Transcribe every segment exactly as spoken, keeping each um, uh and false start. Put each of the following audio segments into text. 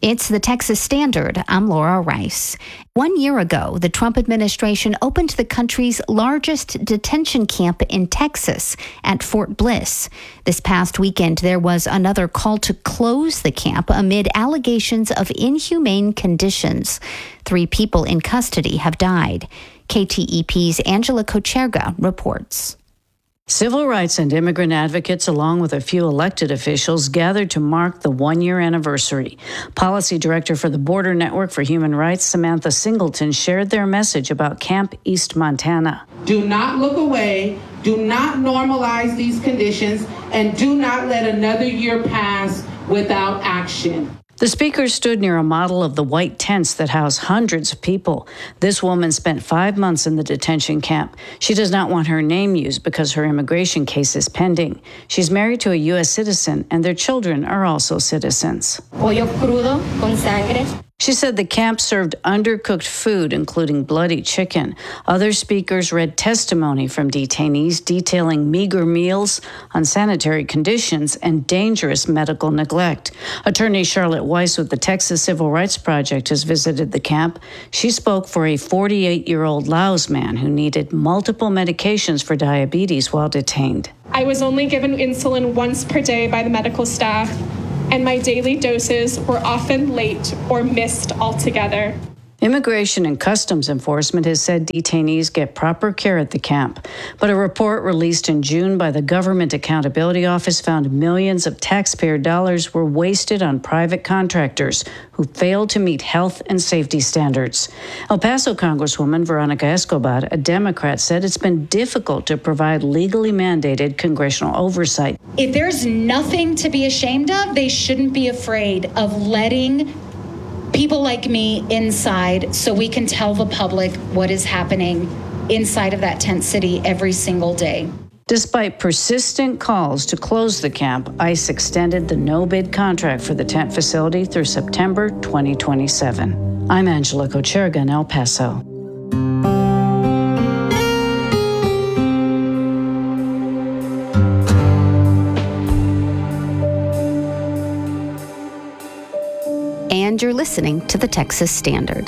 It's the Texas Standard. I'm Laura Rice. One year ago, the Trump administration opened the country's largest detention camp in Texas at Fort Bliss. This past weekend, there was another call to close the camp amid allegations of inhumane conditions. Three people in custody have died. K T E P's Angela Kocherga reports. Civil rights and immigrant advocates, along with a few elected officials, gathered to mark the one-year anniversary. Policy Director for the Border Network for Human Rights, Samantha Singleton, shared their message about Camp East Montana. Do not look away, do not normalize these conditions, and do not let another year pass without action. The speaker stood near a model of the white tents that house hundreds of people. This woman spent five months in the detention camp. She does not want her name used because her immigration case is pending. She's married to a U S citizen, and their children are also citizens. Pollo crudo con sangre. She said the camp served undercooked food, including bloody chicken. Other speakers read testimony from detainees detailing meager meals, unsanitary conditions, and dangerous medical neglect. Attorney Charlotte Weiss with the Texas Civil Rights Project has visited the camp. She spoke for a forty-eight-year-old Laos man who needed multiple medications for diabetes while detained. I was only given insulin once per day by the medical staff, and my daily doses were often late or missed altogether. Immigration and Customs Enforcement has said detainees get proper care at the camp. But a report released in June by the Government Accountability Office found millions of taxpayer dollars were wasted on private contractors who failed to meet health and safety standards. El Paso Congresswoman Veronica Escobar, a Democrat, said it's been difficult to provide legally mandated congressional oversight. If there's nothing to be ashamed of, they shouldn't be afraid of letting people like me inside so we can tell the public what is happening inside of that tent city every single day. Despite persistent calls to close the camp, ICE extended the no-bid contract for the tent facility through September twenty twenty-seven. I'm Angela Kocherga in El Paso. And you're listening to the Texas Standard.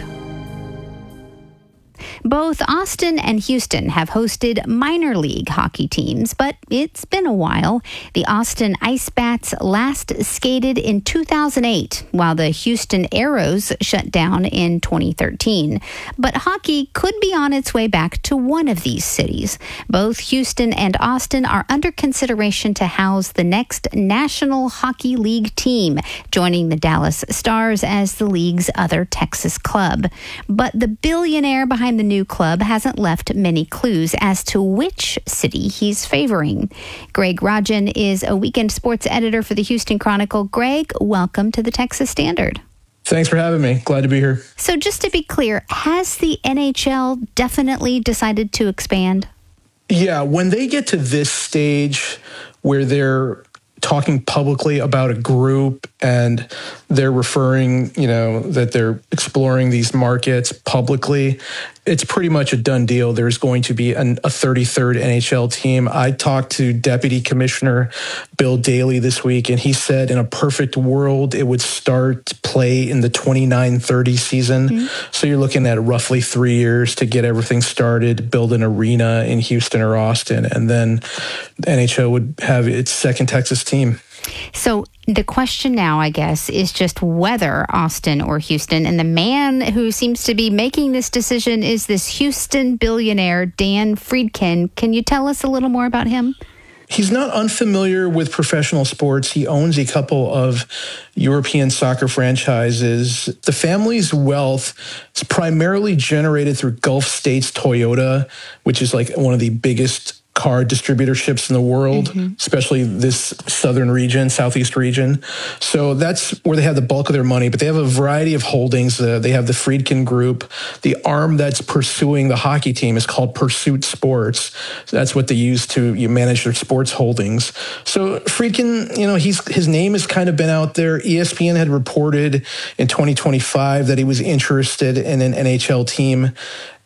Both Austin and Houston have hosted minor league hockey teams, but it's been a while. The Austin Ice Bats last skated in two thousand eight, while the Houston Aeros shut down in twenty thirteen. But hockey could be on its way back to one of these cities. Both Houston and Austin are under consideration to house the next National Hockey League team, joining the Dallas Stars as the league's other Texas club. But the billionaire behind the new club hasn't left many clues as to which city he's favoring. Greg Rajan is a weekend sports editor for the Houston Chronicle. Greg, welcome to the Texas Standard. Thanks for having me. Glad to be here. So just to be clear, has the N H L definitely decided to expand? Yeah, when they get to this stage where they're talking publicly about a group and they're referring, you know, that they're exploring these markets publicly, it's pretty much a done deal. There's going to be an, a thirty-third N H L team. I talked to Deputy Commissioner Bill Daly this week, and he said in a perfect world, it would start play in the twenty-nine thirty season. Mm-hmm. So you're looking at roughly three years to get everything started, build an arena in Houston or Austin, and then the N H L would have its second Texas team. So the question now, I guess, is just whether Austin or Houston. And the man who seems to be making this decision is this Houston billionaire, Dan Friedkin. Can you tell us a little more about him? He's not unfamiliar with professional sports. He owns a couple of European soccer franchises. The family's wealth is primarily generated through Gulf States Toyota, which is like one of the biggest car distributorships in the world, mm-hmm. especially this southern region, southeast region. So that's where they have the bulk of their money, but they have a variety of holdings. Uh, they have the Friedkin Group. The arm that's pursuing the hockey team is called Pursuit Sports. So that's what they use to you manage their sports holdings. So Friedkin, you know, he's his name has kind of been out there. E S P N had reported in twenty twenty-five that he was interested in an N H L team.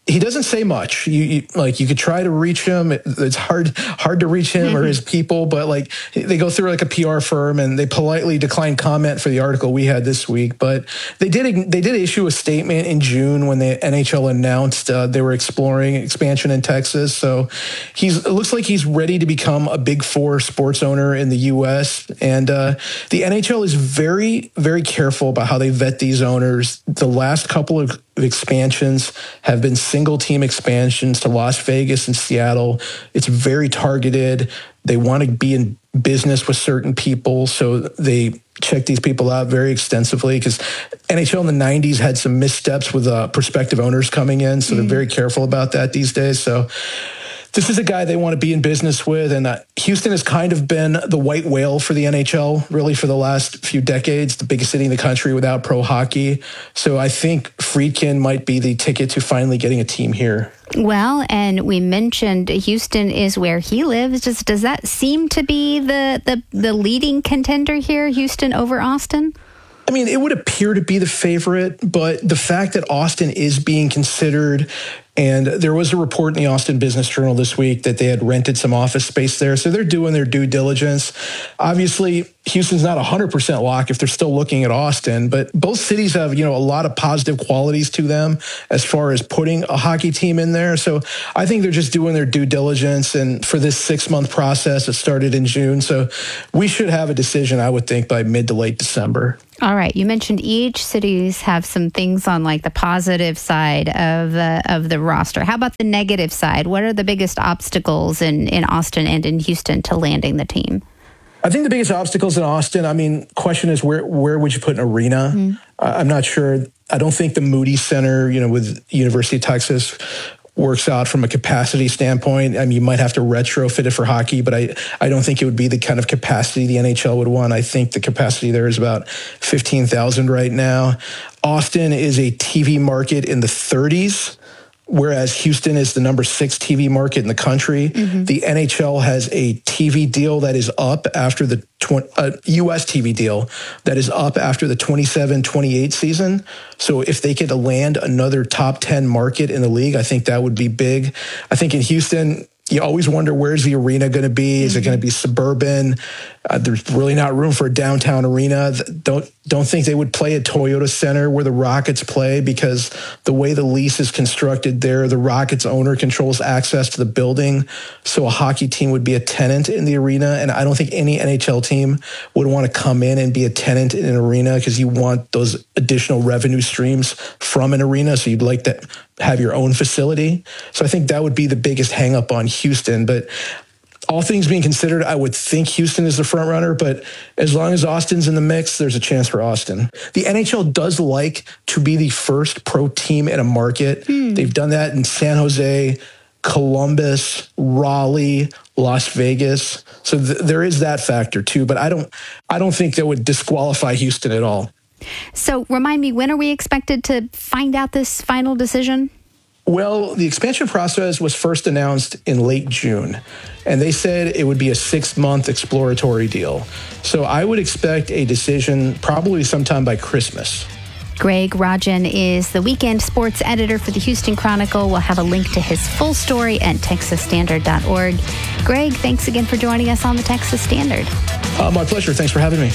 He doesn't say much. You, you like you could try to reach him. It, it's hard hard to reach him mm-hmm. or his people, but like they go through like a P R firm and they politely decline comment for the article we had this week. But they did they did issue a statement in June when the N H L announced uh, they were exploring expansion in Texas. So he's it looks like he's ready to become a Big Four sports owner in the U S. And uh, the N H L is very very careful about how they vet these owners. The last couple of expansions have been single team expansions to Las Vegas and Seattle. It's very targeted. They want to be in business with certain people, so they check these people out very extensively because N H L in the nineties had some missteps with uh, prospective owners coming in, so mm. they're very careful about that these days. So this is a guy they want to be in business with, and uh, Houston has kind of been the white whale for the N H L, really, for the last few decades, the biggest city in the country without pro hockey. So I think Friedkin might be the ticket to finally getting a team here. Well, and we mentioned Houston is where he lives. Just does that seem to be the, the, the leading contender here, Houston over Austin? I mean, it would appear to be the favorite, but the fact that Austin is being considered, and there was a report in the Austin Business Journal this week that they had rented some office space there, so they're doing their due diligence. Obviously, Houston's not one hundred percent lock if they're still looking at Austin, but both cities have, you know, a lot of positive qualities to them as far as putting a hockey team in there. So I think they're just doing their due diligence, and for this six-month process, it started in June, so we should have a decision, I would think, by mid to late December. All right. You mentioned each cities have some things on like the positive side of the of the roster. How about the negative side? What are the biggest obstacles in, in Austin and in Houston to landing the team? I think the biggest obstacles in Austin, I mean, question is where where would you put an arena? Mm-hmm. Uh, I'm not sure. I don't think the Moody Center, you know, with University of Texas works out from a capacity standpoint. I mean, you might have to retrofit it for hockey, but I, I don't think it would be the kind of capacity the N H L would want. I think the capacity there is about fifteen thousand right now. Austin is a T V market in the thirties, whereas Houston is the number six T V market in the country. Mm-hmm. The N H L has a T V deal that is up after the tw- uh, U S T V deal that is up after the twenty-seven twenty-eight season. So if they could land another top ten market in the league, I think that would be big. I think in Houston, you always wonder, where's the arena going to be? Is mm-hmm. it going to be suburban? Uh, there's really not room for a downtown arena. Don't don't think they would play at Toyota Center where the Rockets play, because the way the lease is constructed there, the Rockets owner controls access to the building. So a hockey team would be a tenant in the arena. And I don't think any N H L team would want to come in and be a tenant in an arena, because you want those additional revenue streams from an arena. So you'd like to have your own facility. So I think that would be the biggest hang up on Houston. But all things being considered, I would think Houston is the front runner, but as long as Austin's in the mix, there's a chance for Austin. The N H L does like to be the first pro team in a market. Hmm. They've done that in San Jose, Columbus, Raleigh, Las Vegas. So th- there is that factor too, but I don't, I don't think that would disqualify Houston at all. So remind me, when are we expected to find out this final decision? Well, the expansion process was first announced in late June, and they said it would be a six-month exploratory deal. So I would expect a decision probably sometime by Christmas. Greg Rajan is the weekend sports editor for the Houston Chronicle. We'll have a link to his full story at texas standard dot org. Greg, thanks again for joining us on the Texas Standard. Uh, my pleasure. Thanks for having me.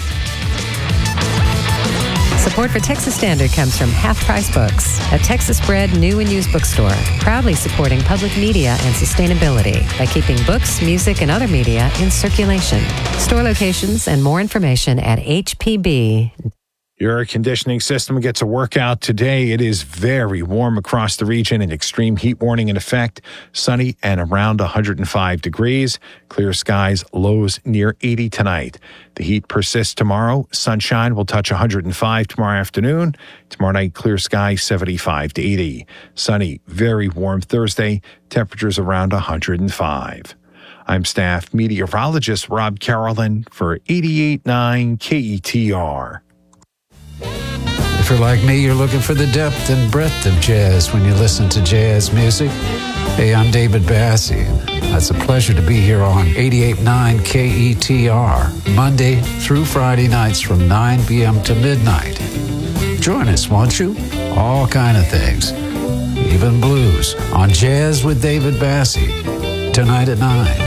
Support for Texas Standard comes from Half Price Books, a Texas-bred new and used bookstore, proudly supporting public media and sustainability by keeping books, music, and other media in circulation. Store locations and more information at H P B. Your air conditioning system gets a workout today. It is very warm across the region, an extreme heat warning in effect. Sunny and around one hundred five degrees. Clear skies, lows near eighty tonight. The heat persists tomorrow. Sunshine will touch one hundred five tomorrow afternoon. Tomorrow night, clear skies, seventy-five to eighty. Sunny, very warm Thursday. Temperatures around one hundred five. I'm staff meteorologist Rob Carolyn for eighty-eight point nine K E T R. If you're like me, you're looking for the depth and breadth of jazz when you listen to jazz music. Hey, I'm David Bassie. It's a pleasure to be here on eighty-eight point nine K E T R, Monday through Friday nights from nine p.m. to midnight. Join us, won't you? All kind of things. even blues on Jazz with David Bassie, tonight at nine.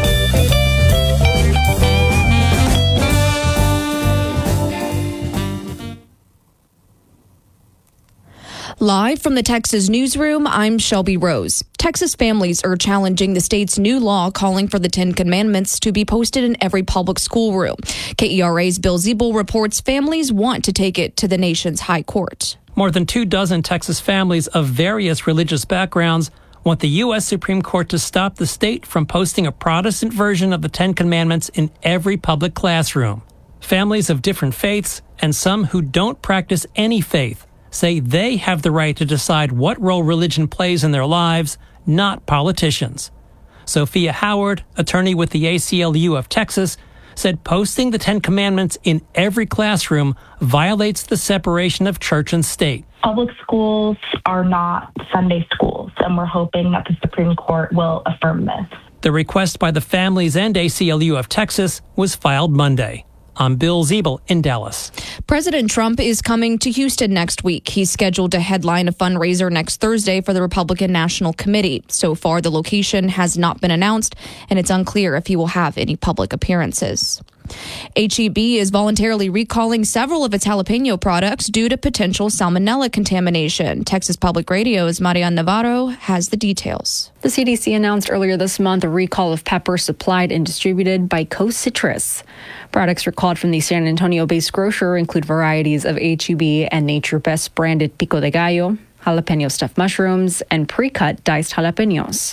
Live from the Texas newsroom, I'm Shelby Rose. Texas families are challenging the state's new law calling for the Ten Commandments to be posted in every public schoolroom. K E R A's Bill Ziebel reports families want to take it to the nation's high court. More than two dozen Texas families of various religious backgrounds want the U S Supreme Court to stop the state from posting a Protestant version of the Ten Commandments in every public classroom. Families of different faiths and some who don't practice any faith say they have the right to decide what role religion plays in their lives, not politicians. Sophia Howard, attorney with the A C L U of Texas, said posting the Ten Commandments in every classroom violates the separation of church and state. Public schools are not Sunday schools, and we're hoping that the Supreme Court will affirm this. The request by the families and A C L U of Texas was filed Monday. I'm Bill Ziebel in Dallas. President Trump is coming to Houston next week. He's scheduled to headline a fundraiser next Thursday for the Republican National Committee. So far, the location has not been announced, and it's unclear if he will have any public appearances. H E B is voluntarily recalling several of its jalapeno products due to potential salmonella contamination. Texas Public Radio's Marian Navarro has the details. The C D C announced earlier this month a recall of peppers supplied and distributed by Coast Citrus. Products recalled from the San Antonio-based grocer include varieties of H E B and Nature Best branded Pico de Gallo, jalapeno stuffed mushrooms, and pre-cut diced jalapenos.